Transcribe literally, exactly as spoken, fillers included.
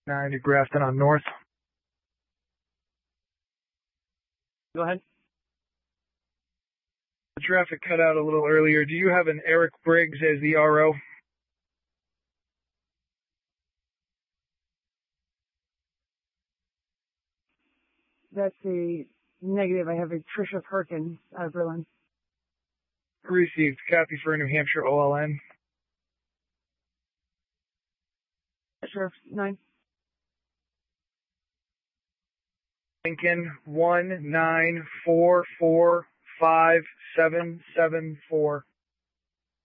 nine to Grafton on North. Go ahead. The traffic cut out a little earlier. Do you have an Eric Briggs as the R O? That's a negative. I have a Trisha Perkins out of Berlin. Received. Copy for New Hampshire O L N. Sheriff nine. Lincoln one nine four four five seven seven four.